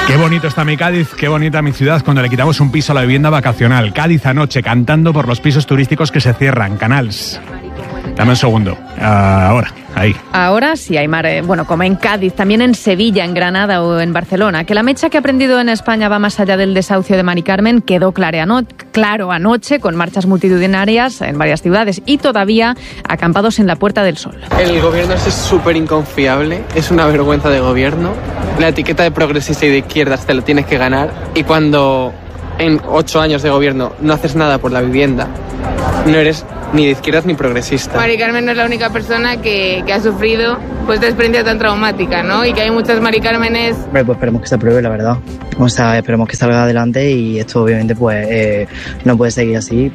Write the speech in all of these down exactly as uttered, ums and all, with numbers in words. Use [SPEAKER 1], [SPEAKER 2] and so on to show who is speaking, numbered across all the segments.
[SPEAKER 1] Qué bonito está mi Cádiz, qué bonita mi ciudad cuando le quitamos un piso a la vivienda vacacional. Cádiz anoche cantando por los pisos turísticos que se cierran. Canals. Dame un segundo. Uh, ahora, ahí.
[SPEAKER 2] Ahora sí, Aymar. Eh, bueno, como en Cádiz, también en Sevilla, en Granada o en Barcelona. Que la mecha que ha prendido en España va más allá del desahucio de Mari Carmen quedó claro, ano- claro anoche con marchas multitudinarias en varias ciudades y todavía acampados en la Puerta del Sol.
[SPEAKER 3] El gobierno es súper inconfiable, es una vergüenza de gobierno. La etiqueta de progresista y de izquierdas te lo tienes que ganar y cuando en ocho años de gobierno no haces nada por la vivienda, no eres ni de izquierdas ni progresista.
[SPEAKER 4] Mari Carmen no es la única persona que, que ha sufrido pues esta experiencia tan traumática, ¿no? Y que hay muchas Mari Cármenes.
[SPEAKER 5] Pues esperemos que se apruebe, la verdad. O sea, esperemos que salga adelante y esto obviamente pues eh, no puede seguir así.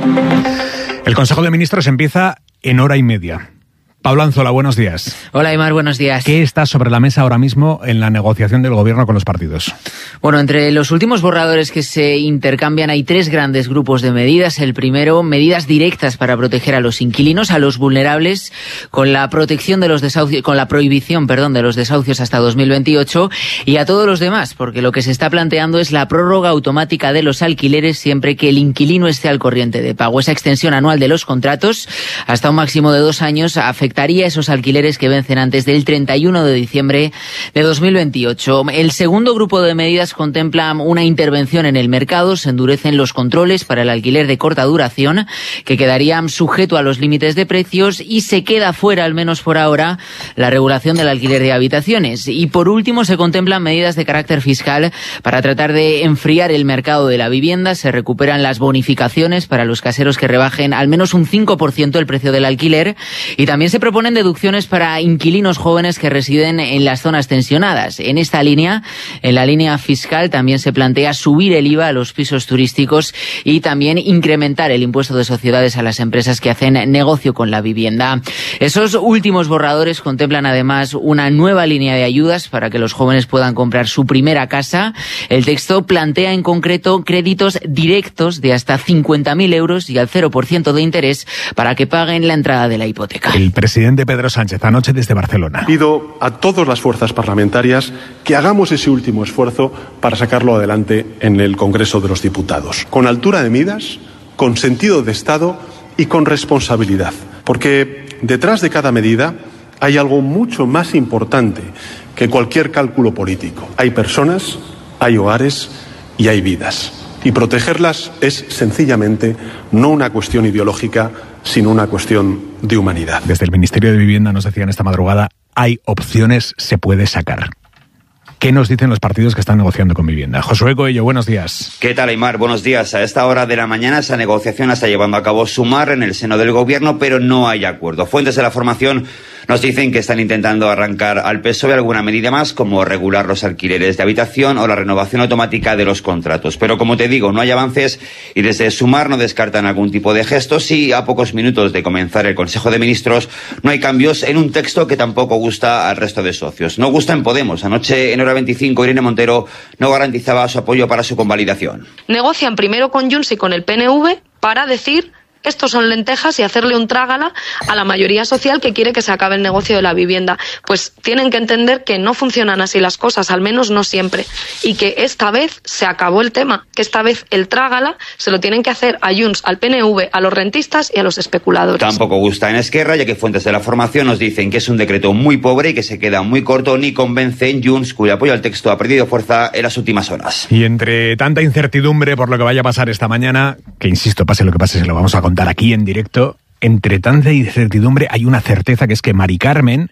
[SPEAKER 1] El Consejo de Ministros empieza en hora y media. Pablo Anzola, buenos días.
[SPEAKER 6] Hola, Aymar, buenos días.
[SPEAKER 1] ¿Qué está sobre la mesa ahora mismo en la negociación del gobierno con los partidos?
[SPEAKER 6] Bueno, entre los últimos borradores que se intercambian hay tres grandes grupos de medidas. El primero, medidas directas para proteger a los inquilinos, a los vulnerables, con la protección de los desahucios, con la prohibición, perdón, de los desahucios hasta dos mil veintiocho, y a todos los demás, porque lo que se está planteando es la prórroga automática de los alquileres siempre que el inquilino esté al corriente de pago. Esa extensión anual de los contratos hasta un máximo de dos años afectaría esos alquileres que vencen antes del treinta y uno de diciembre de dos mil veintiocho. El segundo grupo de medidas contempla una intervención en el mercado. Se endurecen los controles para el alquiler de corta duración, que quedarían sujeto a los límites de precios, y se queda fuera, al menos por ahora, la regulación del alquiler de habitaciones. Y por último, se contemplan medidas de carácter fiscal para tratar de enfriar el mercado de la vivienda. Se recuperan las bonificaciones para los caseros que rebajen al menos un cinco por ciento el precio del alquiler, y también se proponen deducciones para inquilinos jóvenes que residen en las zonas tensionadas. En esta línea, en la línea fiscal, también se plantea subir el I V A a los pisos turísticos y también incrementar el impuesto de sociedades a las empresas que hacen negocio con la vivienda. Esos últimos borradores contemplan además una nueva línea de ayudas para que los jóvenes puedan comprar su primera casa. El texto plantea en concreto créditos directos de hasta cincuenta mil euros y al cero por ciento de interés para que paguen la entrada de la hipoteca.
[SPEAKER 1] El presidente Pedro Sánchez, anoche desde Barcelona.
[SPEAKER 7] Pido a todas las fuerzas parlamentarias que hagamos ese último esfuerzo para sacarlo adelante en el Congreso de los Diputados, con altura de miras, con sentido de Estado y con responsabilidad. Porque detrás de cada medida hay algo mucho más importante que cualquier cálculo político. Hay personas, hay hogares y hay vidas. Y protegerlas es sencillamente no una cuestión ideológica, sino una cuestión de humanidad.
[SPEAKER 1] Desde el Ministerio de Vivienda nos decían esta madrugada, hay opciones, se puede sacar. ¿Qué nos dicen los partidos que están negociando con Vivienda? Josué Coello, buenos días.
[SPEAKER 8] ¿Qué tal, Aymar? Buenos días. A esta hora de la mañana esa negociación la está llevando a cabo Sumar en el seno del Gobierno, pero no hay acuerdo. Fuentes de la formación nos dicen que están intentando arrancar al P S O E alguna medida más, como regular los alquileres de habitación o la renovación automática de los contratos. Pero como te digo, no hay avances y desde Sumar no descartan algún tipo de gestos y a pocos minutos de comenzar el Consejo de Ministros no hay cambios en un texto que tampoco gusta al resto de socios. No gusta en Podemos. Anoche en hora veinticinco Irene Montero no garantizaba su apoyo para su convalidación.
[SPEAKER 9] Negocian primero con Junts y con el P N V para decir estos son lentejas y hacerle un trágala a la mayoría social que quiere que se acabe el negocio de la vivienda. Pues tienen que entender que no funcionan así las cosas, al menos no siempre, y que esta vez se acabó el tema, que esta vez el trágala se lo tienen que hacer a Junts, al P N V, a los rentistas y a los especuladores.
[SPEAKER 8] Tampoco gusta en Esquerra, ya que fuentes de la formación nos dicen que es un decreto muy pobre y que se queda muy corto, ni convence en Junts, cuyo apoyo al texto ha perdido fuerza en las últimas horas.
[SPEAKER 1] Y entre tanta incertidumbre por lo que vaya a pasar esta mañana, que insisto, pase lo que pase, se lo vamos a contar aquí en directo, entre tanta incertidumbre hay una certeza, que es que Mari Carmen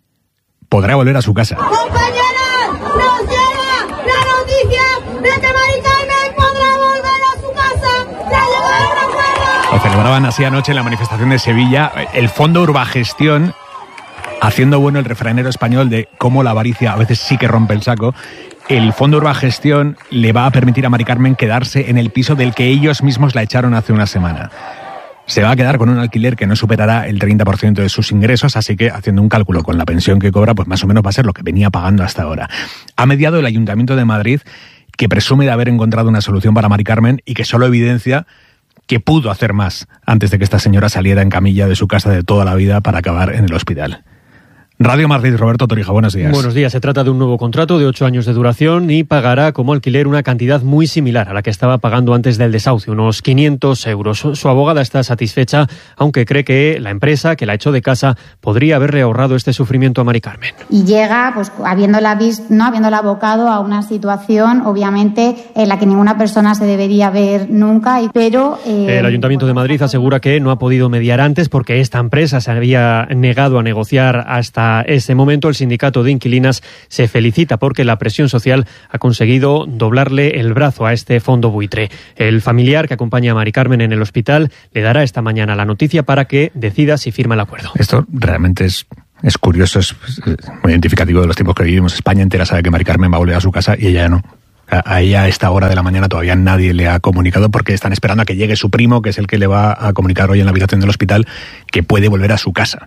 [SPEAKER 1] podrá volver a su casa.
[SPEAKER 10] Compañeras, nos llega la noticia de que Mari Carmen podrá volver a su casa. ¡Se llegó el recuerdo!
[SPEAKER 1] Lo celebraban así anoche en la manifestación de Sevilla. El Fondo Urbagestión, haciendo bueno el refranero español de cómo la avaricia a veces sí que rompe el saco. El Fondo Urbagestión le va a permitir a Mari Carmen quedarse en el piso del que ellos mismos la echaron hace una semana. Se va a quedar con un alquiler que no superará el treinta por ciento de sus ingresos, así que haciendo un cálculo con la pensión que cobra, pues más o menos va a ser lo que venía pagando hasta ahora. Ha mediado el Ayuntamiento de Madrid, que presume de haber encontrado una solución para Mari Carmen y que solo evidencia que pudo hacer más antes de que esta señora saliera en camilla de su casa de toda la vida para acabar en el hospital. Radio Madrid, Roberto Torija, buenos días.
[SPEAKER 11] Buenos días. Se trata de un nuevo contrato de ocho años de duración y pagará como alquiler una cantidad muy similar a la que estaba pagando antes del desahucio, unos quinientos euros. Su abogada está satisfecha, aunque cree que la empresa que la echó de casa podría haberle ahorrado este sufrimiento a Mari Carmen.
[SPEAKER 12] Y llega, pues, habiéndola visto, no habiéndola abocado a una situación, obviamente, en la que ninguna persona se debería ver nunca, pero... Eh,
[SPEAKER 11] El Ayuntamiento de Madrid asegura que no ha podido mediar antes porque esta empresa se había negado a negociar hasta ese momento. El sindicato de inquilinas se felicita porque la presión social ha conseguido doblarle el brazo a este fondo buitre. El familiar que acompaña a Mari Carmen en el hospital le dará esta mañana la noticia para que decida si firma el acuerdo.
[SPEAKER 1] Esto realmente es... Es curioso, es muy identificativo de los tiempos que vivimos. España entera sabe que Mari Carmen va a volver a su casa y ella no. A ella a esta hora de la mañana todavía nadie le ha comunicado porque están esperando a que llegue su primo, que es el que le va a comunicar hoy en la habitación del hospital, que puede volver a su casa.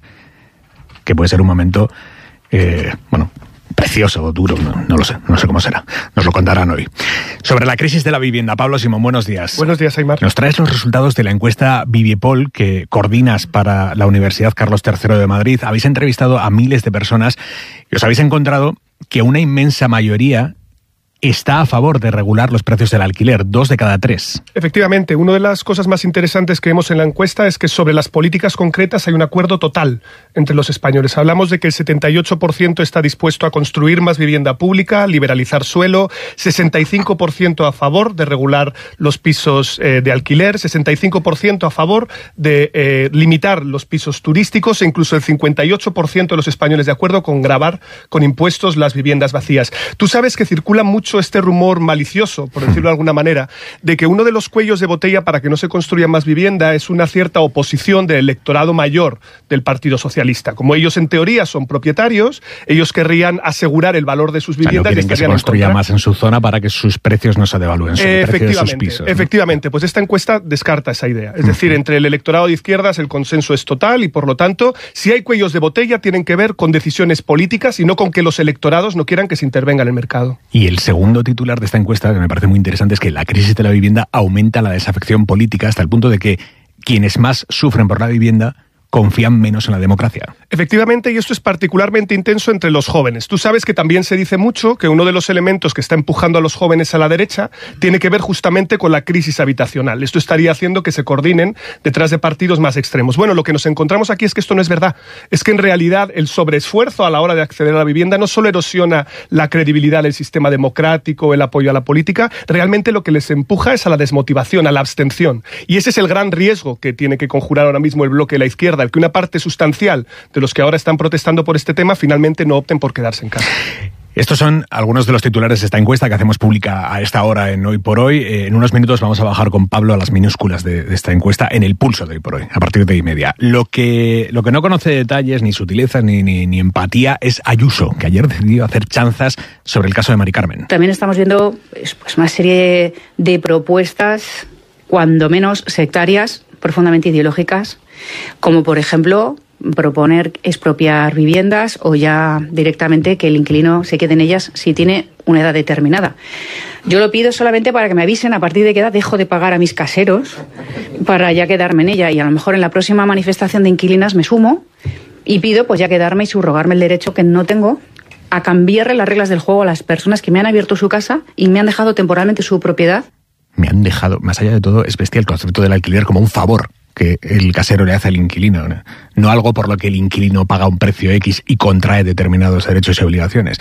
[SPEAKER 1] Que puede ser un momento, eh, bueno, precioso o duro, no, no lo sé, no sé cómo será. Nos lo contarán hoy. Sobre la crisis de la vivienda, Pablo Simón, buenos días.
[SPEAKER 13] Buenos días, Aymar.
[SPEAKER 1] Nos traes los resultados de la encuesta Viviepol que coordinas para la Universidad Carlos tercero de Madrid. Habéis entrevistado a miles de personas y os habéis encontrado que una inmensa mayoría está a favor de regular los precios del alquiler, dos de cada tres.
[SPEAKER 13] Efectivamente, una de las cosas más interesantes que vemos en la encuesta es que sobre las políticas concretas hay un acuerdo total entre los españoles. Hablamos de que el setenta y ocho por ciento está dispuesto a construir más vivienda pública, liberalizar suelo, sesenta y cinco por ciento a favor de regular los pisos eh, de alquiler, sesenta y cinco por ciento a favor de eh, limitar los pisos turísticos e incluso el cincuenta y ocho por ciento de los españoles de acuerdo con gravar con impuestos las viviendas vacías. Tú sabes que circula mucho este rumor malicioso, por decirlo de alguna manera, de que uno de los cuellos de botella para que no se construya más vivienda es una cierta oposición del electorado mayor del Partido Socialista. Como ellos en teoría son propietarios, ellos querrían asegurar el valor de sus viviendas.
[SPEAKER 1] O sea, no quieren
[SPEAKER 13] y
[SPEAKER 1] que se construya más en su zona para que sus precios no se devalúen, el precio de sus pisos, ¿no?
[SPEAKER 13] Efectivamente, pues esta encuesta descarta esa idea. Es decir, entre el electorado de izquierdas el consenso es total y por lo tanto, si hay cuellos de botella tienen que ver con decisiones políticas y no con que los electorados no quieran que se intervenga en el mercado.
[SPEAKER 1] Y el segundo segundo titular de esta encuesta, que me parece muy interesante, es que la crisis de la vivienda aumenta la desafección política hasta el punto de que quienes más sufren por la vivienda confían menos en la democracia.
[SPEAKER 13] Efectivamente, y esto es particularmente intenso entre los jóvenes. Tú sabes que también se dice mucho que uno de los elementos que está empujando a los jóvenes a la derecha tiene que ver justamente con la crisis habitacional. Esto estaría haciendo que se coordinen detrás de partidos más extremos. Bueno, lo que nos encontramos aquí es que esto no es verdad. Es que en realidad el sobreesfuerzo a la hora de acceder a la vivienda no solo erosiona la credibilidad del sistema democrático, el apoyo a la política, realmente lo que les empuja es a la desmotivación, a la abstención. Y ese es el gran riesgo que tiene que conjurar ahora mismo el bloque de la izquierda, el que una parte sustancial de los que ahora están protestando por este tema finalmente no opten por quedarse en casa.
[SPEAKER 1] Estos son algunos de los titulares de esta encuesta que hacemos pública a esta hora en Hoy por Hoy. Eh, en unos minutos vamos a bajar con Pablo a las minúsculas de, de esta encuesta en el pulso de Hoy por Hoy, a partir de y media. Lo que, lo que no conoce detalles, ni sutileza, ni, ni, ni empatía es Ayuso, que ayer decidió hacer chanzas sobre el caso de Mari Carmen.
[SPEAKER 14] También estamos viendo pues, una serie de propuestas, cuando menos sectarias, profundamente ideológicas, como por ejemplo proponer expropiar viviendas o ya directamente que el inquilino se quede en ellas si tiene una edad determinada. Yo lo pido solamente para que me avisen a partir de qué edad dejo de pagar a mis caseros para ya quedarme en ella, y a lo mejor en la próxima manifestación de inquilinas me sumo y pido pues ya quedarme y subrogarme el derecho que no tengo a cambiarle las reglas del juego a las personas que me han abierto su casa y me han dejado temporalmente su propiedad.
[SPEAKER 1] Me han dejado, más allá de todo, es bestial el concepto del alquiler como un favor que el casero le hace al inquilino, ¿no? No algo por lo que el inquilino paga un precio X y contrae determinados derechos y obligaciones.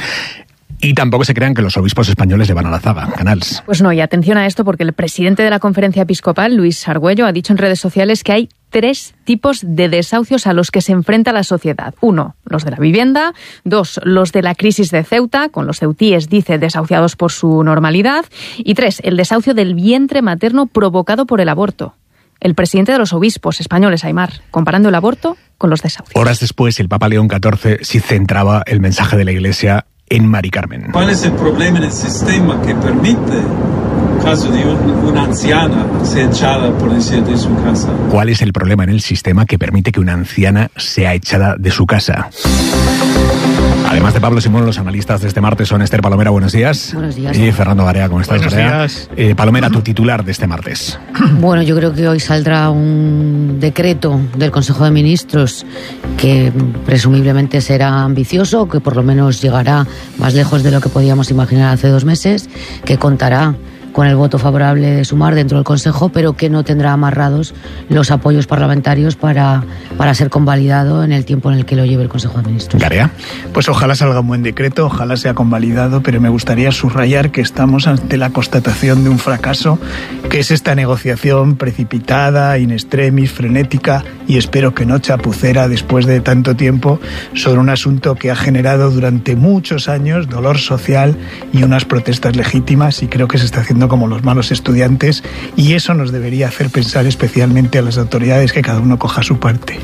[SPEAKER 1] Y tampoco se crean que los obispos españoles le van a la zaga, Canals.
[SPEAKER 2] Pues no, y atención a esto, porque el presidente de la Conferencia Episcopal, Luis Argüello, ha dicho en redes sociales que hay tres tipos de desahucios a los que se enfrenta la sociedad. Uno, los de la vivienda. Dos, los de la crisis de Ceuta, con los ceutíes, dice, desahuciados por su normalidad. Y tres, el desahucio del vientre materno provocado por el aborto. El presidente de los obispos españoles, Aymar, comparando el aborto con los desahucios.
[SPEAKER 1] Horas después, el Papa León catorce sí centraba el mensaje de la Iglesia en Mari Carmen.
[SPEAKER 15] ¿Cuál es el problema en el sistema que permite, en caso de un, una anciana, ser echada, por decir, de su casa?
[SPEAKER 1] ¿Cuál es el problema en el sistema que permite que una anciana sea echada de su casa? Además de Pablo Simón, los analistas de este martes son Esther Palomera, buenos días.
[SPEAKER 16] Buenos días.
[SPEAKER 1] Y Fernando Barea, ¿cómo estás?
[SPEAKER 16] Buenos
[SPEAKER 1] Barea?
[SPEAKER 16] días.
[SPEAKER 1] Eh, Palomera, tu titular de este martes.
[SPEAKER 16] Bueno, yo creo que hoy saldrá un decreto del Consejo de Ministros que presumiblemente será ambicioso, que por lo menos llegará más lejos de lo que podíamos imaginar hace dos meses, que contará con el voto favorable de Sumar dentro del Consejo, pero que no tendrá amarrados los apoyos parlamentarios para, para ser convalidado en el tiempo en el que lo lleve el Consejo de Ministros.
[SPEAKER 1] ¿Garea?
[SPEAKER 17] Pues ojalá salga un buen decreto, ojalá sea convalidado, pero me gustaría subrayar que estamos ante la constatación de un fracaso, que es esta negociación precipitada, in extremis, frenética y espero que no chapucera después de tanto tiempo sobre un asunto que ha generado durante muchos años dolor social y unas protestas legítimas, y creo que se está haciendo como los malos estudiantes, y eso nos debería hacer pensar especialmente a las autoridades que cada uno coja su parte.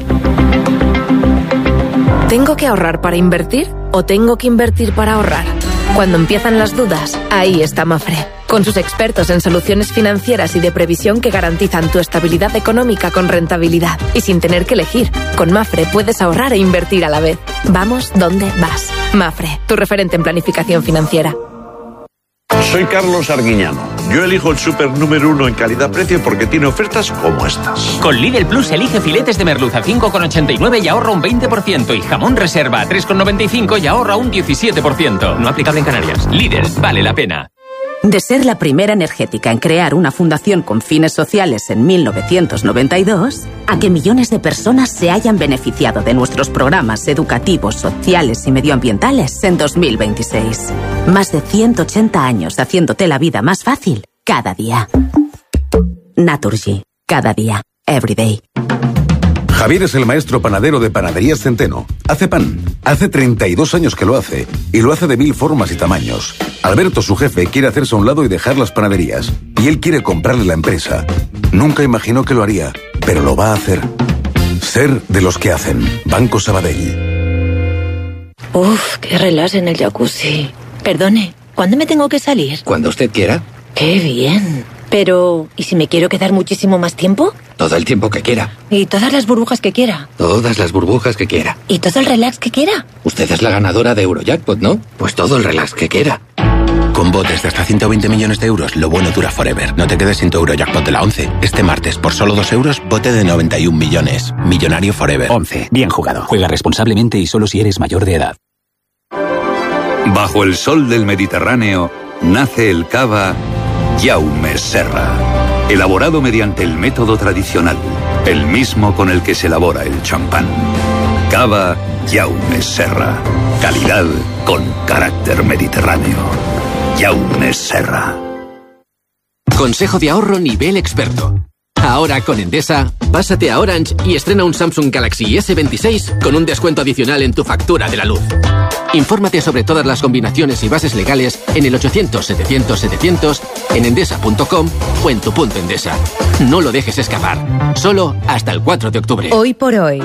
[SPEAKER 18] ¿Tengo que ahorrar para invertir o tengo que invertir para ahorrar? Cuando empiezan las dudas, ahí está Mafre, con sus expertos en soluciones financieras y de previsión que garantizan tu estabilidad económica con rentabilidad y sin tener que elegir. Con Mafre puedes ahorrar e invertir a la vez. Vamos donde vas. Mafre, tu referente en planificación financiera.
[SPEAKER 19] Soy Carlos Arguiñano. Yo elijo el súper número uno en calidad-precio porque tiene ofertas como estas.
[SPEAKER 20] Con Lidl Plus elige filetes de merluza a cinco con ochenta y nueve y ahorra un veinte por ciento y jamón reserva a tres con noventa y cinco y ahorra un diecisiete por ciento. No aplicable en Canarias. Lidl, vale la pena.
[SPEAKER 21] De ser la primera energética en crear una fundación con fines sociales en mil novecientos noventa y dos, a que millones de personas se hayan beneficiado de nuestros programas educativos, sociales y medioambientales en dos mil veintiséis. Más de ciento ochenta años haciéndote la vida más fácil cada día. Naturgy. Cada día. Every day.
[SPEAKER 22] Javier es el maestro panadero de Panaderías Centeno. Hace pan. Hace treinta y dos años que lo hace. Y lo hace de mil formas y tamaños. Alberto, su jefe, quiere hacerse a un lado y dejar las panaderías. Y él quiere comprarle la empresa. Nunca imaginó que lo haría, pero lo va a hacer. Ser de los que hacen. Banco Sabadell.
[SPEAKER 23] Uf, qué relax en el jacuzzi. Perdone, ¿cuándo me tengo que salir?
[SPEAKER 24] Cuando usted quiera.
[SPEAKER 23] Qué bien. Pero, ¿y si me quiero quedar muchísimo más tiempo?
[SPEAKER 24] Todo el tiempo que quiera.
[SPEAKER 23] ¿Y todas las burbujas que quiera?
[SPEAKER 24] Todas las burbujas que quiera.
[SPEAKER 23] ¿Y todo el relax que quiera?
[SPEAKER 24] Usted es la ganadora de Eurojackpot, ¿no? Pues todo el relax que quiera.
[SPEAKER 25] Con botes de hasta ciento veinte millones de euros, lo bueno dura forever. No te quedes sin tu Eurojackpot de la once. Este martes, por solo dos euros, bote de noventa y un millones. Millonario forever.
[SPEAKER 26] once. Bien jugado. Juega responsablemente y solo si eres mayor de edad.
[SPEAKER 27] Bajo el sol del Mediterráneo, nace el cava Jaume Serra. Elaborado mediante el método tradicional, el mismo con el que se elabora el champán. Cava Jaume Serra. Calidad con carácter mediterráneo. Jaume Serra.
[SPEAKER 28] Consejo de ahorro nivel experto. Ahora con Endesa, pásate a Orange y estrena un Samsung Galaxy ese veintiséis con un descuento adicional en tu factura de la luz. Infórmate sobre todas las combinaciones y bases legales en el ochocientos setecientos setecientos, en endesa punto com o en tu punto Endesa. No lo dejes escapar. Solo hasta el cuatro de octubre.
[SPEAKER 29] Hoy por hoy.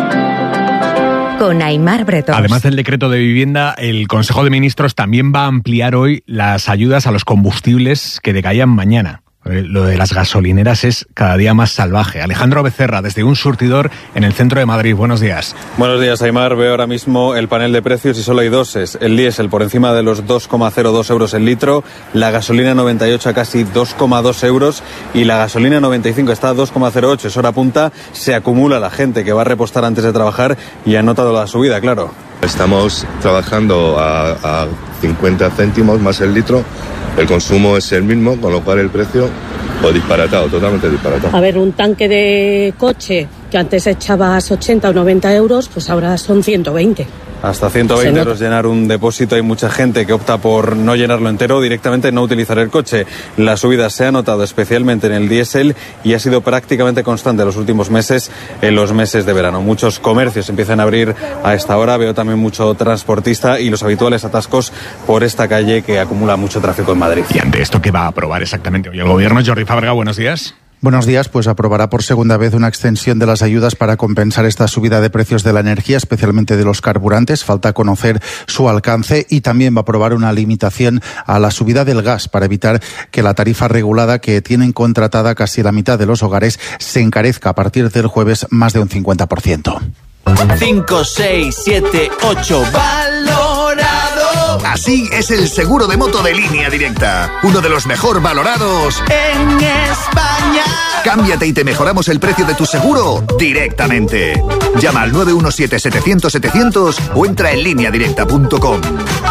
[SPEAKER 29] Con Aimar Bretón.
[SPEAKER 1] Además del decreto de vivienda, el Consejo de Ministros también va a ampliar hoy las ayudas a los combustibles que decaían mañana. Lo de las gasolineras es cada día más salvaje. Alejandro Becerra, desde un surtidor en el centro de Madrid. Buenos días.
[SPEAKER 30] Buenos días, Aimar. Veo ahora mismo el panel de precios y solo hay doses. El diésel por encima de los dos coma cero dos euros el litro, la gasolina noventa y ocho a casi dos coma dos euros y la gasolina noventa y cinco está a dos coma cero ocho. Es hora punta, se acumula la gente que va a repostar antes de trabajar y ha notado la subida, claro.
[SPEAKER 31] Estamos trabajando a, a cincuenta céntimos más el litro. El consumo es el mismo, con lo cual el precio, pues disparatado, totalmente disparatado.
[SPEAKER 32] A ver, un tanque de coche que antes echabas ochenta o noventa euros, pues ahora son ciento veinte.
[SPEAKER 30] Hasta ciento veinte euros llenar un depósito. Hay mucha gente que opta por no llenarlo entero, directamente no utilizar el coche. La subida se ha notado especialmente en el diésel y ha sido prácticamente constante en los últimos meses, en los meses de verano. Muchos comercios empiezan a abrir a esta hora. Veo también mucho transportista y los habituales atascos por esta calle que acumula mucho tráfico en Madrid.
[SPEAKER 1] Y ante esto, ¿qué va a aprobar exactamente hoy el gobierno? Jordi Fábrega, buenos días.
[SPEAKER 33] Buenos días, pues aprobará por segunda vez una extensión de las ayudas para compensar esta subida de precios de la energía, especialmente de los carburantes. Falta conocer su alcance y también va a aprobar una limitación a la subida del gas para evitar que la tarifa regulada que tienen contratada casi la mitad de los hogares se encarezca a partir del jueves más de un cincuenta por ciento.
[SPEAKER 3] cinco, seis, siete, ocho. ¡Valorado!
[SPEAKER 4] Así es el seguro de moto de Línea Directa. Uno de los mejor valorados
[SPEAKER 3] en España.
[SPEAKER 4] Cámbiate y te mejoramos el precio de tu seguro directamente. Llama al nueve uno siete, setecientos, setecientos o entra en línea directa punto com.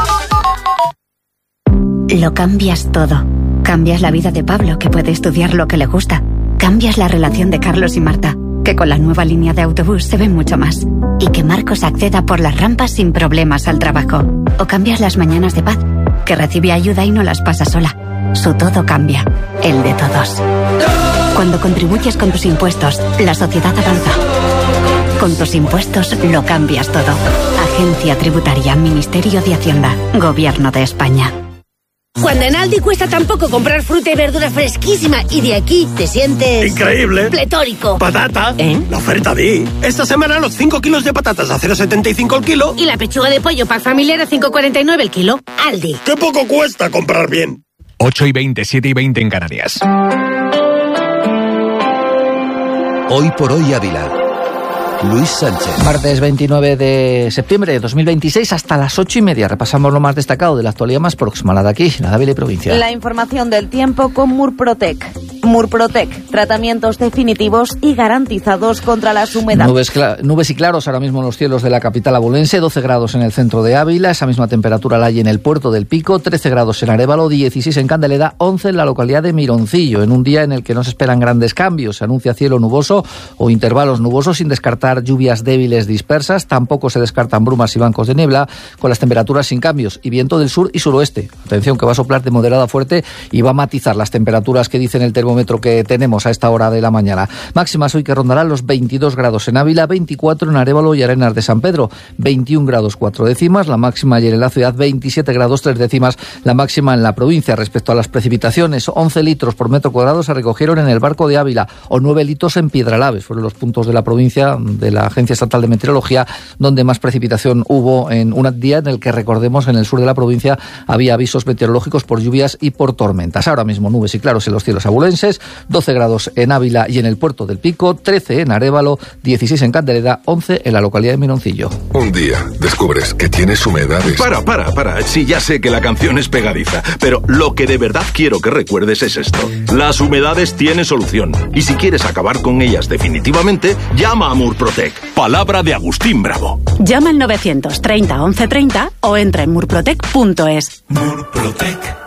[SPEAKER 5] Lo cambias todo. Cambias la vida de Pablo, que puede estudiar lo que le gusta. Cambias la relación de Carlos y Marta, que con la nueva línea de autobús se ven mucho más. Y que Marcos acceda por las rampas sin problemas al trabajo. O cambias las mañanas de Paz, que recibe ayuda y no las pasa sola. Su todo cambia, el de todos. Cuando contribuyes con tus impuestos, la sociedad avanza. Con tus impuestos lo cambias todo. Agencia Tributaria, Ministerio de Hacienda, Gobierno de España.
[SPEAKER 6] Cuando en Aldi cuesta tan poco comprar fruta y verdura fresquísima y de aquí te sientes...
[SPEAKER 7] ¡increíble!
[SPEAKER 6] ¡Pletórico!
[SPEAKER 7] ¡Patata!
[SPEAKER 6] ¿Eh?
[SPEAKER 7] La oferta di. Esta semana los cinco kilos de patatas a cero coma setenta y cinco el kilo.
[SPEAKER 6] Y la pechuga de pollo pack familiar a cinco coma cuarenta y nueve el kilo. Aldi.
[SPEAKER 7] ¡Qué poco cuesta comprar bien!
[SPEAKER 1] ocho y veinte, siete y veinte en Canarias.
[SPEAKER 8] Hoy por hoy Ávila. Luis Sánchez. Martes veintinueve de septiembre de dos mil veintiséis, hasta las ocho y media. Repasamos lo más destacado de la actualidad más próxima, la de aquí, la de Ávila y provincia.
[SPEAKER 9] La información del tiempo con Murprotec. Murprotec, tratamientos definitivos y garantizados contra las humedades.
[SPEAKER 8] Nubes, cla- nubes y claros ahora mismo en los cielos de la capital abulense, doce grados en el centro de Ávila, esa misma temperatura la hay en el puerto del Pico, trece grados en Arévalo, dieciséis en Candeleda, once en la localidad de Mironcillo, en un día en el que no se esperan grandes cambios. Se anuncia cielo nuboso o intervalos nubosos sin descartar lluvias débiles dispersas, tampoco se descartan brumas y bancos de niebla, con las temperaturas sin cambios y viento del sur y suroeste. Atención, que va a soplar de moderada a fuerte y va a matizar las temperaturas que dicen el termómetro que tenemos a esta hora de la mañana. Máximas hoy que rondarán los veintidós grados en Ávila, veinticuatro en Arévalo y Arenas de San Pedro, veintiún grados cuatro décimas, la máxima ayer en la ciudad, veintisiete grados tres décimas, la máxima en la provincia. Respecto a las precipitaciones, once litros por metro cuadrado se recogieron en el Barco de Ávila o nueve litros en Piedralaves, fueron los puntos de la provincia de la Agencia Estatal de Meteorología donde más precipitación hubo en un día en el que, recordemos, en el sur de la provincia había avisos meteorológicos por lluvias y por tormentas. Ahora mismo nubes y claros en los cielos abulenses, doce grados en Ávila y en el puerto del Pico, trece en Arévalo, dieciséis en Candeleda, once en la localidad de Mironcillo.
[SPEAKER 10] Un día descubres que tienes humedades.
[SPEAKER 11] Para, para, para. Sí, ya sé que la canción es pegadiza, pero lo que de verdad quiero que recuerdes es esto. Las humedades tienen solución. Y si quieres acabar con ellas definitivamente, llama a Murprotec. Palabra de Agustín Bravo.
[SPEAKER 12] Llama al novecientos treinta once treinta o entra en murprotec punto es.
[SPEAKER 11] Murprotec.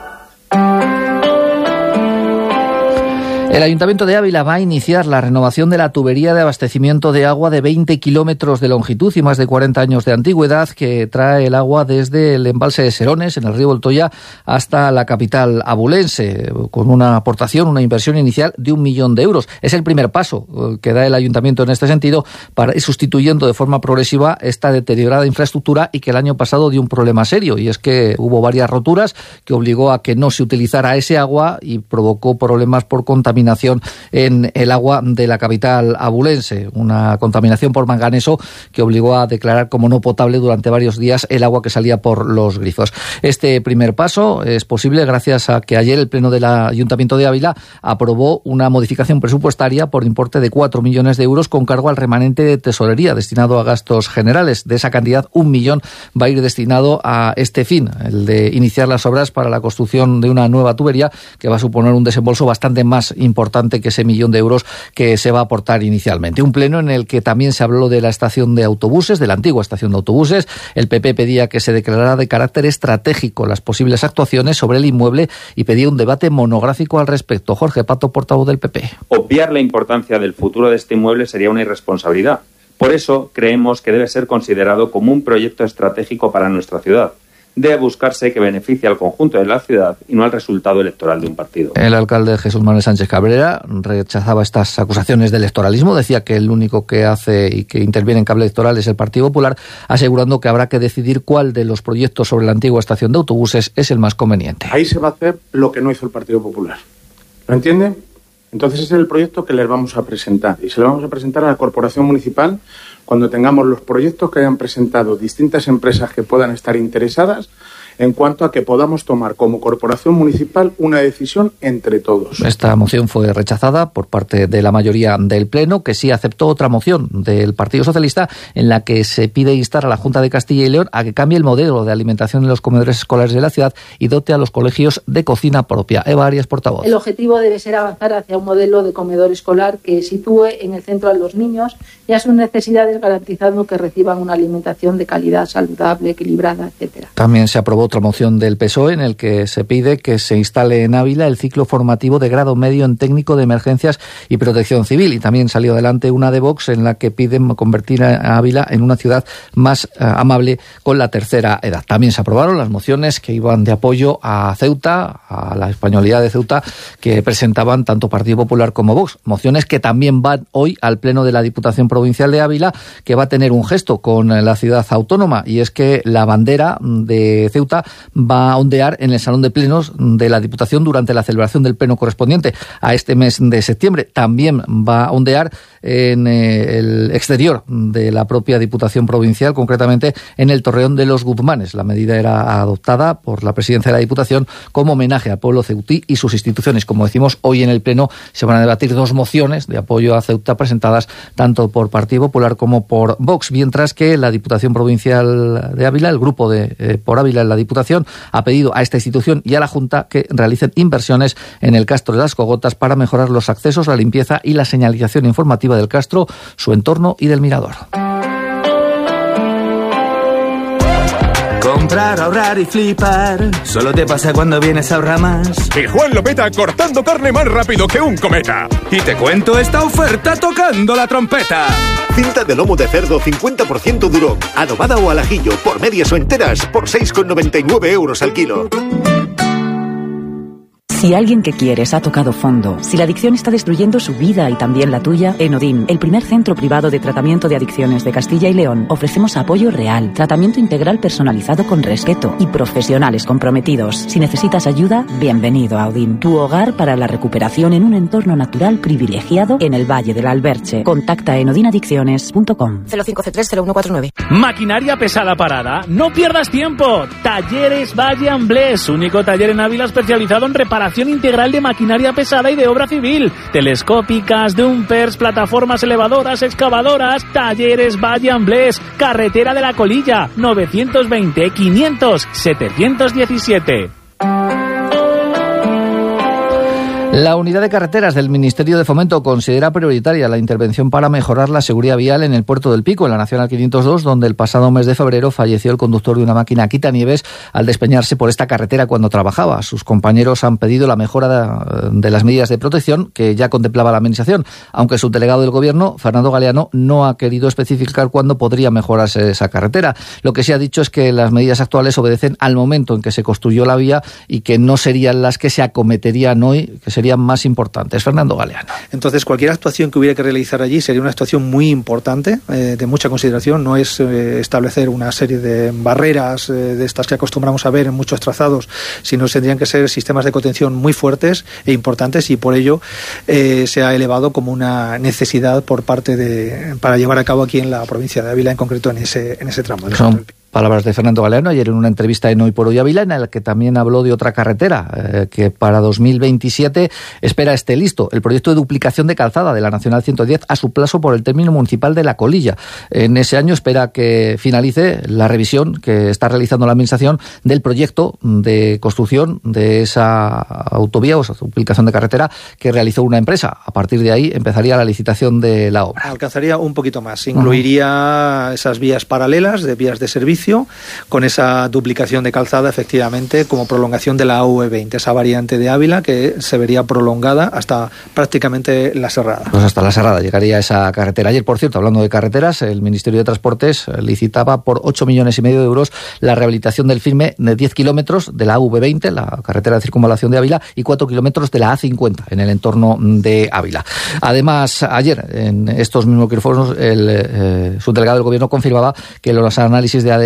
[SPEAKER 8] El Ayuntamiento de Ávila va a iniciar la renovación de la tubería de abastecimiento de agua de veinte kilómetros de longitud y más de cuarenta años de antigüedad que trae el agua desde el embalse de Serones, en el río Voltoya, hasta la capital abulense, con una aportación, una inversión inicial de un millón de euros. Es el primer paso que da el Ayuntamiento en este sentido para ir sustituyendo de forma progresiva esta deteriorada infraestructura y que el año pasado dio un problema serio, y es que hubo varias roturas que obligó a que no se utilizara ese agua y provocó problemas por contaminación en el agua de la capital abulense, una contaminación por manganeso que obligó a declarar como no potable durante varios días el agua que salía por los grifos. Este primer paso es posible gracias a que ayer el Pleno del Ayuntamiento de Ávila aprobó una modificación presupuestaria por importe de cuatro millones de euros con cargo al remanente de tesorería destinado a gastos generales. De esa cantidad, un millón va a ir destinado a este fin, el de iniciar las obras para la construcción de una nueva tubería que va a suponer un desembolso bastante más importante importante que ese millón de euros que se va a aportar inicialmente. Un pleno en el que también se habló de la estación de autobuses, de la antigua estación de autobuses. El P P pedía que se declarara de carácter estratégico las posibles actuaciones sobre el inmueble y pedía un debate monográfico al respecto. Jorge Pato, portavoz del P P.
[SPEAKER 13] Obviar la importancia del futuro de este inmueble sería una irresponsabilidad. Por eso creemos que debe ser considerado como un proyecto estratégico para nuestra ciudad. Debe buscarse que beneficie al conjunto de la ciudad y no al resultado electoral de un partido.
[SPEAKER 8] El alcalde Jesús Manuel Sánchez Cabrera rechazaba estas acusaciones de electoralismo, decía que el único que hace y que interviene en cable electoral es el Partido Popular, asegurando que habrá que decidir cuál de los proyectos sobre la antigua estación de autobuses es el más conveniente.
[SPEAKER 14] Ahí se va a hacer lo que no hizo el Partido Popular. ¿Lo entienden? Entonces ese es el proyecto que les vamos a presentar y se lo vamos a presentar a la Corporación Municipal cuando tengamos los proyectos que hayan presentado distintas empresas que puedan estar interesadas en cuanto a que podamos tomar como corporación municipal una decisión entre todos.
[SPEAKER 8] Esta moción fue rechazada por parte de la mayoría del Pleno, que sí aceptó otra moción del Partido Socialista en la que se pide instar a la Junta de Castilla y León a que cambie el modelo de alimentación en los comedores escolares de la ciudad y dote a los colegios de cocina propia. Eva Arias, portavoz.
[SPEAKER 2] El objetivo debe ser avanzar hacia un modelo de comedor escolar que sitúe en el centro a los niños y a sus necesidades, garantizando que reciban una alimentación de calidad, saludable, equilibrada, etcétera.
[SPEAKER 8] También se aprobó otra moción del P S O E en el que se pide que se instale en Ávila el ciclo formativo de grado medio en técnico de emergencias y protección civil. Y también salió adelante una de Vox en la que piden convertir a Ávila en una ciudad más eh, amable con la tercera edad. También se aprobaron las mociones que iban de apoyo a Ceuta, a la españolidad de Ceuta, que presentaban tanto Partido Popular como Vox. Mociones que también van hoy al Pleno de la Diputación Provincial de Ávila, que va a tener un gesto con la ciudad autónoma, y es que la bandera de Ceuta va a ondear en el Salón de Plenos de la Diputación durante la celebración del pleno correspondiente a este mes de septiembre. También va a ondear en el exterior de la propia Diputación Provincial, concretamente en el Torreón de los Guzmanes. La medida era adoptada por la Presidencia de la Diputación como homenaje al pueblo ceutí y sus instituciones. Como decimos, hoy en el Pleno se van a debatir dos mociones de apoyo a Ceuta presentadas tanto por Partido Popular como por Vox, mientras que la Diputación Provincial de Ávila, el grupo de eh, por Ávila en la Diputación, ha pedido a esta institución y a la Junta que realicen inversiones en el Castro de las Cogotas para mejorar los accesos, la limpieza y la señalización informativa del Castro, su entorno y del mirador.
[SPEAKER 3] Comprar, ahorrar y flipar solo te pasa cuando vienes a Ahorramás.
[SPEAKER 15] Y Juan lo peta cortando carne más rápido que un cometa.
[SPEAKER 3] Y te cuento esta oferta tocando la trompeta.
[SPEAKER 16] Cinta de lomo de cerdo cincuenta por ciento duro, adobada o al ajillo, por medias o enteras, por seis con noventa y nueve euros al kilo.
[SPEAKER 17] Si alguien que quieres ha tocado fondo, si la adicción está destruyendo su vida y también la tuya, en Odin, el primer centro privado de tratamiento de adicciones de Castilla y León, ofrecemos apoyo real, tratamiento integral personalizado con respeto y profesionales comprometidos. Si necesitas ayuda, bienvenido a Odin, tu hogar para la recuperación en un entorno natural privilegiado en el Valle del Alberche. Contacta en odin adicciones punto com.
[SPEAKER 18] cero cinco C tres cero uno cuatro nueve.
[SPEAKER 19] Maquinaria pesada parada. No pierdas tiempo. Talleres Valle Amblés, único taller en Ávila especializado en reparación integral de maquinaria pesada y de obra civil, telescópicas, dumpers, plataformas elevadoras, excavadoras. Talleres Valle Amblés, carretera de la Colilla, novecientos veinte quinientos setecientos diecisiete.
[SPEAKER 8] La Unidad de Carreteras del Ministerio de Fomento considera prioritaria la intervención para mejorar la seguridad vial en el Puerto del Pico, en la Nacional quinientos dos, donde el pasado mes de febrero falleció el conductor de una máquina quitanieves al despeñarse por esta carretera cuando trabajaba. Sus compañeros han pedido la mejora de, de las medidas de protección que ya contemplaba la Administración, aunque su delegado del Gobierno, Fernando Galeano, no ha querido especificar cuándo podría mejorarse esa carretera. Lo que sí ha dicho es que las medidas actuales obedecen al momento en que se construyó la vía y que no serían las que se acometerían hoy, que se serían más importantes. Fernando Galeano.
[SPEAKER 20] Entonces, cualquier actuación que hubiera que realizar allí sería una actuación muy importante, eh, de mucha consideración. No es eh, establecer una serie de barreras eh, de estas que acostumbramos a ver en muchos trazados, sino tendrían que ser sistemas de contención muy fuertes e importantes, y por ello eh, se ha elevado como una necesidad por parte de para llevar a cabo aquí en la provincia de Ávila, en concreto en ese en ese tramo.
[SPEAKER 8] Son palabras de Fernando Galeano ayer en una entrevista en Hoy por Hoy Ávila, en la que también habló de otra carretera eh, que para dos mil veintisiete espera esté listo, el proyecto de duplicación de calzada de la Nacional ciento diez a su paso por el término municipal de La Colilla. En ese año espera que finalice la revisión que está realizando la Administración del proyecto de construcción de esa autovía o esa duplicación de carretera que realizó una empresa. A partir de ahí empezaría la licitación de la obra.
[SPEAKER 20] Alcanzaría un poquito más, incluiría uh-huh. esas vías paralelas de vías de servicio, con esa duplicación de calzada, efectivamente, como prolongación de la A V veinte, esa variante de Ávila que se vería prolongada hasta prácticamente la Serrada.
[SPEAKER 8] Pues hasta la Serrada llegaría esa carretera. Ayer, por cierto, hablando de carreteras, el Ministerio de Transportes licitaba por ocho millones y medio de euros la rehabilitación del firme de diez kilómetros de la A V veinte, la carretera de circunvalación de Ávila, y cuatro kilómetros de la A cincuenta en el entorno de Ávila. Además, ayer, en estos mismos micrófonos, el eh, subdelegado del Gobierno confirmaba que los análisis de A D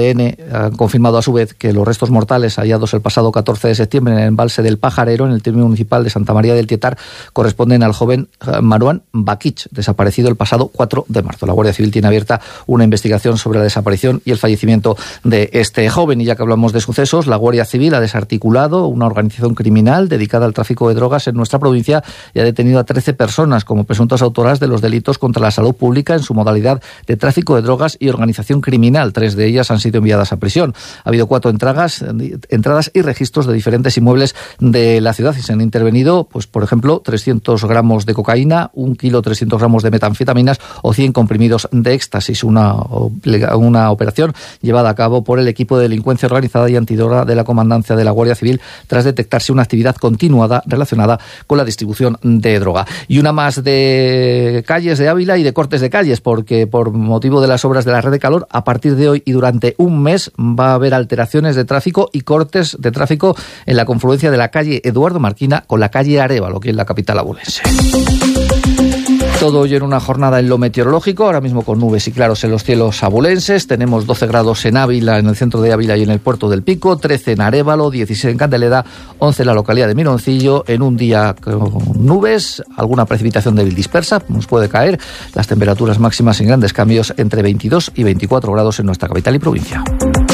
[SPEAKER 8] D N han confirmado a su vez que los restos mortales hallados el pasado catorce de septiembre en el embalse del Pajarero, en el término municipal de Santa María del Tietar, corresponden al joven Marouane Bakich, desaparecido el pasado cuatro de marzo. La Guardia Civil tiene abierta una investigación sobre la desaparición y el fallecimiento de este joven. Y ya que hablamos de sucesos, la Guardia Civil ha desarticulado una organización criminal dedicada al tráfico de drogas en nuestra provincia y ha detenido a trece personas como presuntas autoras de los delitos contra la salud pública en su modalidad de tráfico de drogas y organización criminal. Tres de ellas han sido enviadas a prisión. Ha habido cuatro entradas, entradas y registros de diferentes inmuebles de la ciudad y se han intervenido, pues por ejemplo, trescientos gramos de cocaína, un kilo trescientos gramos de metanfetaminas o cien comprimidos de éxtasis. Una, una operación llevada a cabo por el equipo de delincuencia organizada y antidroga de la Comandancia de la Guardia Civil tras detectarse una actividad continuada relacionada con la distribución de droga. Y una más de calles de Ávila y de cortes de calles, porque por motivo de las obras de la red de calor, a partir de hoy y durante un mes va a haber alteraciones de tráfico y cortes de tráfico en la confluencia de la calle Eduardo Marquina con la calle Arévalo, que es la capital abulense. Todo hoy en una jornada en lo meteorológico, ahora mismo con nubes y claros en los cielos abulenses. Tenemos doce grados en Ávila, en el centro de Ávila y en el puerto del Pico, trece en Arévalo, dieciséis en Candeleda, once en la localidad de Mironcillo. En un día con nubes, alguna precipitación débil dispersa nos puede caer. Las temperaturas máximas sin grandes cambios entre veintidós y veinticuatro grados en nuestra capital y provincia.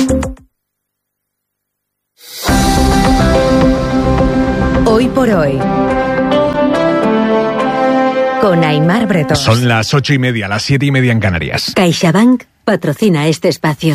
[SPEAKER 18] Hoy por hoy, con Aimar Bretón.
[SPEAKER 1] Son las ocho y media, las siete y media en Canarias.
[SPEAKER 18] CaixaBank patrocina este espacio.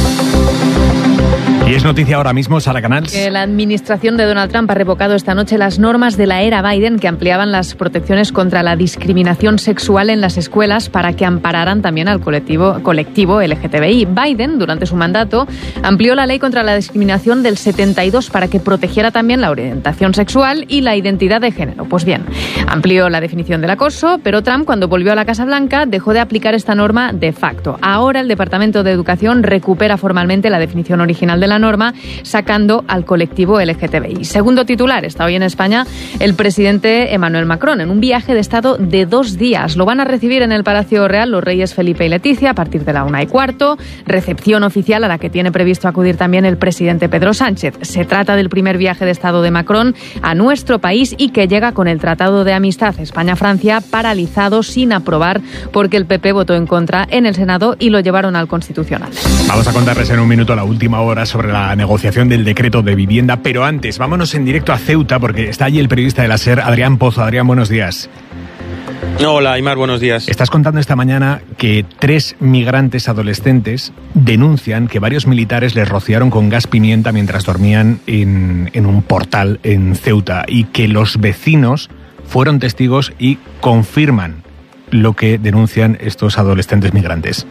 [SPEAKER 1] Y es noticia ahora mismo, Sara Canals.
[SPEAKER 21] Que la administración de Donald Trump ha revocado esta noche las normas de la era Biden que ampliaban las protecciones contra la discriminación sexual en las escuelas para que ampararan también al colectivo, colectivo L G T B I. Biden, durante su mandato, amplió la ley contra la discriminación del setenta y dos para que protegiera también la orientación sexual y la identidad de género. Pues bien, amplió la definición del acoso, pero Trump, cuando volvió a la Casa Blanca, dejó de aplicar esta norma de facto. Ahora el Departamento de Educación recupera formalmente la definición original de la norma, sacando al colectivo L G T B I. Segundo titular, está hoy en España el presidente Emmanuel Macron en un viaje de Estado de dos días. Lo van a recibir en el Palacio Real los reyes Felipe y Leticia a partir de la una y cuarto. Recepción oficial a la que tiene previsto acudir también el presidente Pedro Sánchez. Se trata del primer viaje de Estado de Macron a nuestro país y que llega con el Tratado de Amistad España-Francia paralizado sin aprobar porque el P P votó en contra en el Senado y lo llevaron al Constitucional.
[SPEAKER 1] Vamos a contarles en un minuto la última hora sobre la negociación del decreto de vivienda, pero antes vámonos en directo a Ceuta porque está allí el periodista de la SER, Adrián Pozo. Adrián, buenos días.
[SPEAKER 22] Hola, Aimar, buenos días.
[SPEAKER 1] Estás contando esta mañana que tres migrantes adolescentes denuncian que varios militares les rociaron con gas pimienta mientras dormían en, en un portal en Ceuta y que los vecinos fueron testigos y confirman lo que denuncian estos adolescentes migrantes.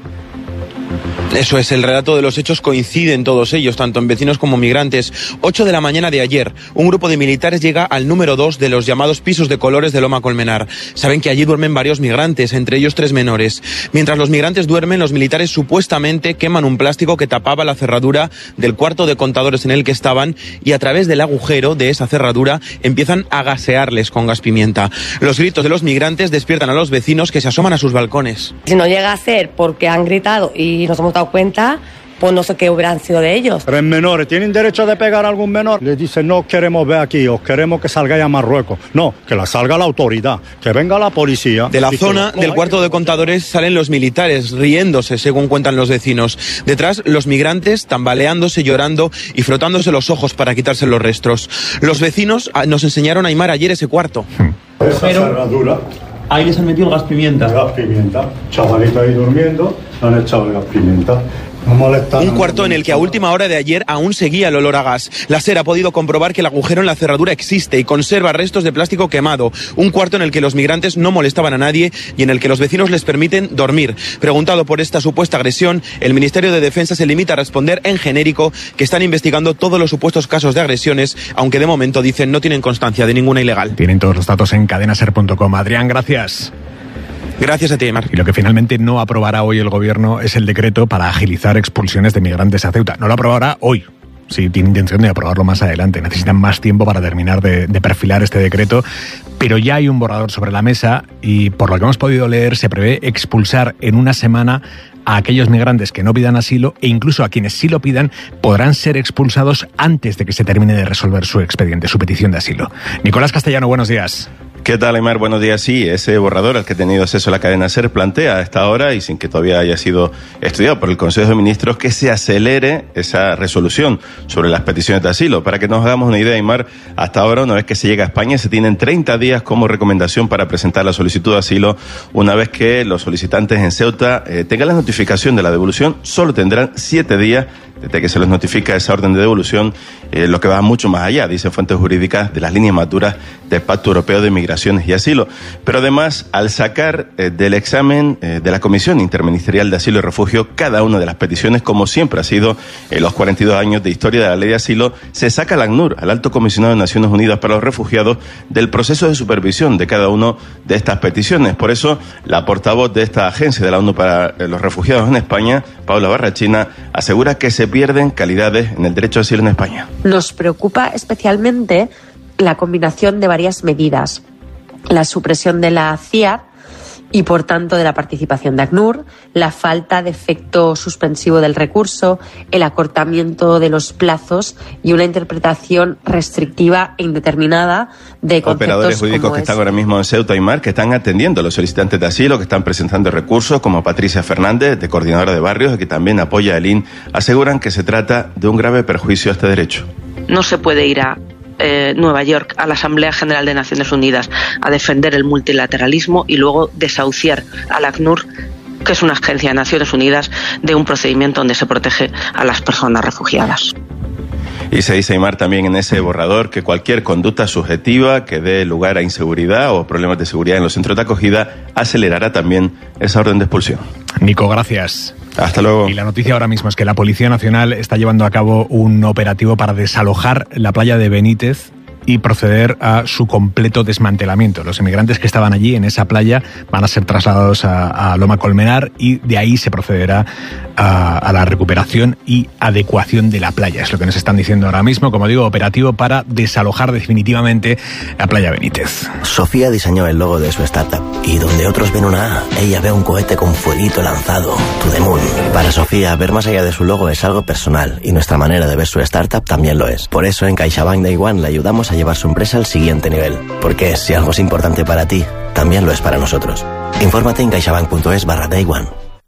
[SPEAKER 22] Eso es, el relato de los hechos coincide en todos ellos, tanto en vecinos como migrantes. ocho de la mañana de ayer, un grupo de militares llega al número dos de los llamados pisos de colores de Loma Colmenar. Saben que allí duermen varios migrantes, entre ellos tres menores. Mientras los migrantes duermen, los militares supuestamente queman un plástico que tapaba la cerradura del cuarto de contadores en el que estaban y a través del agujero de esa cerradura empiezan a gasearles con gas pimienta. Los gritos de los migrantes despiertan a los vecinos que se asoman a sus balcones.
[SPEAKER 23] Si no llega a ser porque han gritado y nos hemos dado cuenta, pues no sé qué hubieran sido de ellos.
[SPEAKER 24] Tres menores, ¿tienen derecho de pegar a algún menor? Les dicen, no queremos ver aquí, o queremos que salga a Marruecos. No, que la salga la autoridad, que venga la policía.
[SPEAKER 22] De la zona del cuarto de contadores salen los militares, riéndose, según cuentan los vecinos. Detrás, los migrantes tambaleándose, llorando y frotándose los ojos para quitarse los restos. Los vecinos nos enseñaron a Aimar ayer ese cuarto.
[SPEAKER 24] Esa Pero... cerradura...
[SPEAKER 22] Ahí les han metido el gas pimienta.
[SPEAKER 24] El gas pimienta. Chavalito ahí durmiendo, han echado el gas pimienta.
[SPEAKER 22] Un cuarto en el que a última hora de ayer aún seguía el olor a gas. La SER ha podido comprobar que el agujero en la cerradura existe y conserva restos de plástico quemado. Un cuarto en el que los migrantes no molestaban a nadie y en el que los vecinos les permiten dormir. Preguntado por esta supuesta agresión, el Ministerio de Defensa se limita a responder en genérico que están investigando todos los supuestos casos de agresiones, aunque de momento dicen no tienen constancia de ninguna ilegal.
[SPEAKER 1] Tienen todos los datos en cadena ser punto com. Adrián, gracias.
[SPEAKER 22] Gracias a ti, Aimar.
[SPEAKER 1] Y lo que finalmente no aprobará hoy el gobierno es el decreto para agilizar expulsiones de migrantes a Ceuta. No lo aprobará hoy. Sí, tiene intención de aprobarlo más adelante. Necesitan más tiempo para terminar de, de perfilar este decreto, pero ya hay un borrador sobre la mesa y por lo que hemos podido leer se prevé expulsar en una semana a aquellos migrantes que no pidan asilo e incluso a quienes sí lo pidan podrán ser expulsados antes de que se termine de resolver su expediente, su petición de asilo. Nicolás Castellano, buenos días.
[SPEAKER 4] ¿Qué tal, Aimar? Buenos días. Sí, ese borrador al que ha tenido acceso la cadena SER plantea a esta hora, y sin que todavía haya sido estudiado por el Consejo de Ministros, que se acelere esa resolución sobre las peticiones de asilo. Para que nos hagamos una idea, Aimar, hasta ahora, una vez que se llega a España, se tienen treinta días como recomendación para presentar la solicitud de asilo. Una vez que los solicitantes en Ceuta eh, tengan la notificación de la devolución, solo tendrán siete días desde que se les notifica esa orden de devolución, eh, lo que va mucho más allá, dicen fuentes jurídicas, de las líneas más duras del Pacto Europeo de Migraciones y Asilo. Pero además, al sacar eh, del examen eh, de la Comisión Interministerial de Asilo y Refugio cada una de las peticiones, como siempre ha sido en los cuarenta y dos años de historia de la ley de asilo, se saca al ACNUR, al Alto Comisionado de Naciones Unidas para los Refugiados, del proceso de supervisión de cada una de estas peticiones. Por eso, la portavoz de esta agencia de la ONU para los Refugiados en España, Paula Barrachina, asegura que se pierden calidades en el derecho a asilo en España.
[SPEAKER 5] Nos preocupa especialmente la combinación de varias medidas. La supresión de la C I A D y, por tanto, de la participación de ACNUR, la falta de efecto suspensivo del recurso, el acortamiento de los plazos y una interpretación restrictiva e indeterminada de conceptos.
[SPEAKER 4] Operadores jurídicos que están ahora mismo en Ceuta y Mar, que están atendiendo a los solicitantes de asilo, que están presentando recursos, como Patricia Fernández, de Coordinadora de Barrios, que también apoya el I N, aseguran que se trata de un grave perjuicio a este derecho.
[SPEAKER 6] No se puede ir a Eh, Nueva York a la Asamblea General de Naciones Unidas a defender el multilateralismo y luego desahuciar al ACNUR, que es una agencia de Naciones Unidas, de un procedimiento donde se protege a las personas refugiadas.
[SPEAKER 4] Y se dice, Aimar, también en ese borrador que cualquier conducta subjetiva que dé lugar a inseguridad o problemas de seguridad en los centros de acogida acelerará también esa orden de expulsión.
[SPEAKER 1] Nico, gracias.
[SPEAKER 4] Hasta luego.
[SPEAKER 1] Y la noticia ahora mismo es que la Policía Nacional está llevando a cabo un operativo para desalojar la playa de Benítez y proceder a su completo desmantelamiento. Los inmigrantes que estaban allí en esa playa van a ser trasladados a, a Loma Colmenar y de ahí se procederá a, a la recuperación y adecuación de la playa. Es lo que nos están diciendo ahora mismo, como digo, operativo para desalojar definitivamente la playa Benítez.
[SPEAKER 7] Sofía diseñó el logo de su startup y donde otros ven una A, ella ve un cohete con fueguito lanzado, To The Moon. Para Sofía, ver más allá de su logo es algo personal y nuestra manera de ver su startup también lo es. Por eso en CaixaBank Day One le ayudamos a llevar su empresa al siguiente nivel. Porque si algo es importante para ti, también lo es para nosotros. Infórmate en caixabank.es barra Day One.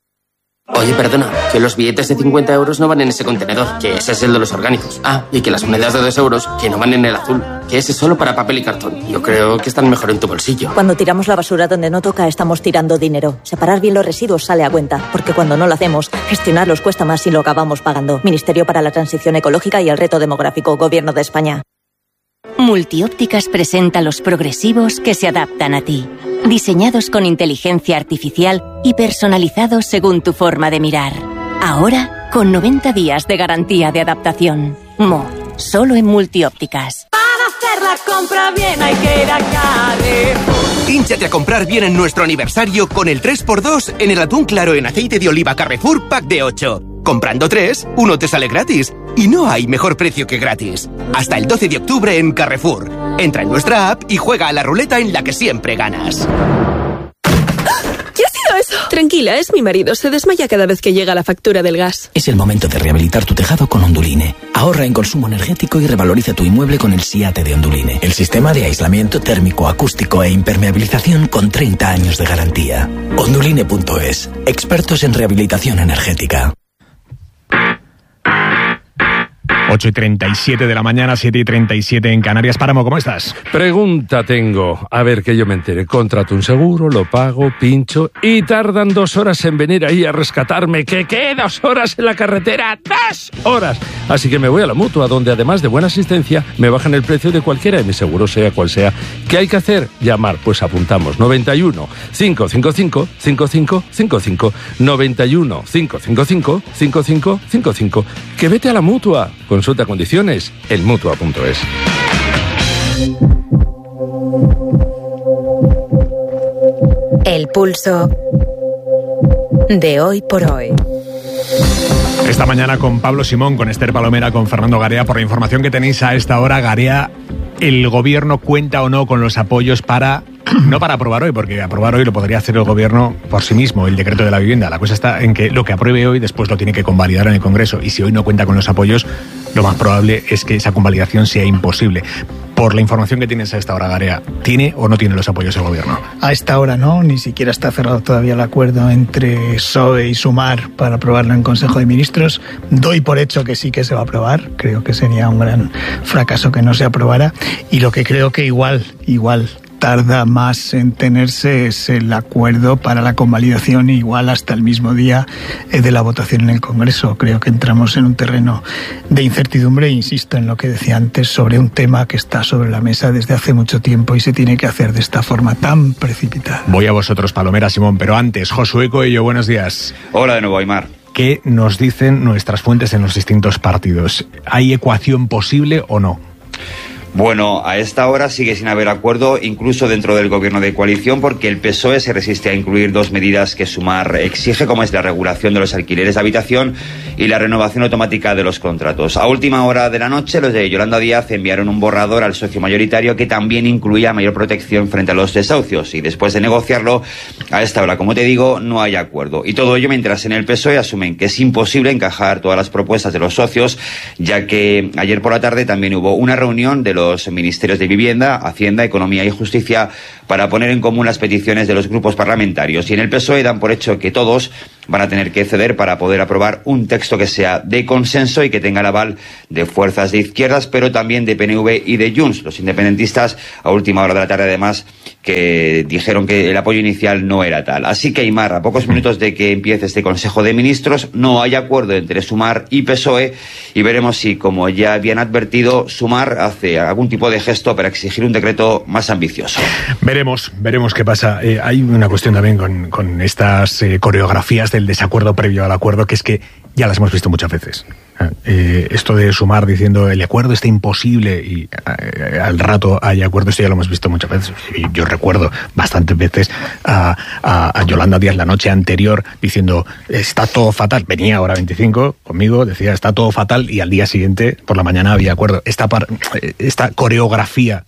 [SPEAKER 25] Oye, perdona, que los billetes de cincuenta euros no van en ese contenedor, que ese es el de los orgánicos. Ah, y que las monedas de dos euros, que no van en el azul, que ese es solo para papel y cartón. Yo creo que están mejor en tu bolsillo.
[SPEAKER 26] Cuando tiramos la basura donde no toca, estamos tirando dinero. Separar bien los residuos sale a cuenta, porque cuando no lo hacemos, gestionarlos cuesta más y lo acabamos pagando. Ministerio para la Transición Ecológica y el Reto Demográfico, Gobierno de España.
[SPEAKER 27] Multiópticas presenta los progresivos que se adaptan a ti. Diseñados con inteligencia artificial y personalizados según tu forma de mirar. Ahora, con noventa días de garantía de adaptación. Mo, solo en Multiópticas.
[SPEAKER 28] Para hacer la compra bien hay que ir a Carrefour.
[SPEAKER 29] Hínchate a comprar bien en nuestro aniversario con el tres por dos en el atún claro en aceite de oliva Carrefour Pack de ocho. Comprando tres, uno te sale gratis. Y no hay mejor precio que gratis. Hasta el doce de octubre en Carrefour. Entra en nuestra app y juega a la ruleta en la que siempre ganas.
[SPEAKER 28] ¿Qué ha sido eso? Tranquila, es mi marido. Se desmaya cada vez que llega la factura del gas.
[SPEAKER 30] Es el momento de rehabilitar tu tejado con Onduline. Ahorra en consumo energético y revaloriza tu inmueble con el SIATE de Onduline. El sistema de aislamiento térmico, acústico e impermeabilización con treinta años de garantía. Onduline punto es. Expertos en rehabilitación energética.
[SPEAKER 1] ocho y treinta y siete de la mañana, siete y treinta y siete en Canarias. Páramo, ¿cómo estás?
[SPEAKER 31] Pregunta tengo. A ver, que yo me entere. Contrato un seguro, lo pago, pincho y tardan dos horas en venir ahí a rescatarme. ¿Qué qué? ¿Dos horas en la carretera? ¡Dos horas! Así que me voy a la Mutua, donde además de buena asistencia, me bajan el precio de cualquiera de mis seguros, sea cual sea. ¿Qué hay que hacer? Llamar. Pues apuntamos. noventa y uno, cinco cinco cinco, cinco cinco cinco cinco. noventa y uno, cinco cinco cinco, cinco cinco cinco cinco. Que vete a la Mutua. Consulta condiciones en mutua punto es.
[SPEAKER 18] El pulso de hoy por hoy.
[SPEAKER 1] Esta mañana con Pablo Simón, con Esther Palomera, con Fernando Garea. Por la información que tenéis a esta hora, Garea, ¿el gobierno cuenta o no con los apoyos para no para aprobar hoy, porque aprobar hoy lo podría hacer el gobierno por sí mismo, el decreto de la vivienda. La cosa está en que lo que apruebe hoy después lo tiene que convalidar en el Congreso, y si hoy no cuenta con los apoyos, lo más probable es que esa convalidación sea imposible. Por la información que tienes a esta hora, Garea, ¿tiene o no tiene los apoyos el gobierno?
[SPEAKER 2] A esta hora no, ni siquiera está cerrado todavía el acuerdo entre P S O E y Sumar para aprobarlo en Consejo de Ministros. Doy por hecho que sí que se va a aprobar, creo que sería un gran fracaso que no se aprobara, y lo que creo que igual, igual tarda más en tenerse es el acuerdo para la convalidación, igual hasta el mismo día de la votación en el Congreso. Creo que entramos en un terreno de incertidumbre, e insisto en lo que decía antes, sobre un tema que está sobre la mesa desde hace mucho tiempo y se tiene que hacer de esta forma tan precipitada.
[SPEAKER 1] Voy a vosotros, Palomera, Simón, pero antes, Josué Coello, buenos días.
[SPEAKER 3] Hola de nuevo, Aymar.
[SPEAKER 1] ¿Qué nos dicen nuestras fuentes en los distintos partidos? ¿Hay ecuación posible o no?
[SPEAKER 3] Bueno, a esta hora sigue sin haber acuerdo, incluso dentro del gobierno de coalición, porque el P S O E se resiste a incluir dos medidas que Sumar exige, como es la regulación de los alquileres de habitación y la renovación automática de los contratos. A última hora de la noche, los de Yolanda Díaz enviaron un borrador al socio mayoritario que también incluía mayor protección frente a los desahucios, y después de negociarlo, a esta hora, como te digo, no hay acuerdo. Y todo ello mientras en el P S O E asumen que es imposible encajar todas las propuestas de los socios, ya que ayer por la tarde también hubo una reunión de los los ministerios de Vivienda, Hacienda, Economía y Justicia para poner en común las peticiones de los grupos parlamentarios. Y en el P S O E dan por hecho que todos van a tener que ceder para poder aprobar un texto que sea de consenso y que tenga el aval de fuerzas de izquierdas, pero también de P N V y de Junts. Los independentistas, a última hora de la tarde, además, que dijeron que el apoyo inicial no era tal. Así que, Aymar, a pocos minutos de que empiece este Consejo de Ministros, no hay acuerdo entre Sumar y P S O E, y veremos si, como ya habían advertido, Sumar hace algún tipo de gesto para exigir un decreto más ambicioso.
[SPEAKER 1] Veremos, veremos qué pasa. Eh, hay una cuestión también con, con estas eh, coreografías del desacuerdo previo al acuerdo, que es que ya las hemos visto muchas veces. Eh, esto de Sumar diciendo el acuerdo está imposible y eh, al rato hay acuerdo, esto ya lo hemos visto muchas veces. Y yo recuerdo bastantes veces a, a, a Yolanda Díaz la noche anterior diciendo está todo fatal. Venía ahora veinticinco conmigo, decía está todo fatal, y al día siguiente por la mañana había acuerdo. Esta, par, esta coreografía